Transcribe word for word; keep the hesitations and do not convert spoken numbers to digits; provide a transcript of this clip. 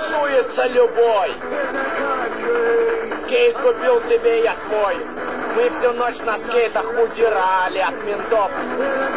интересуется любой. Скейт купил себе я свой. Мы всю ночь на скейтах удирали от ментов.